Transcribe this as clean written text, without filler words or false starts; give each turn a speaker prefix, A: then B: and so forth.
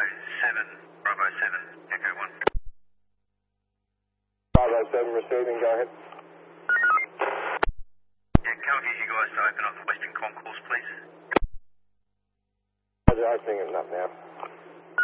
A: Bravo 7, Echo 1.
B: Bravo 7 receiving, go ahead.
A: Yeah, can I get you guys to open up the western concourse, please?
B: Roger, opening it up now.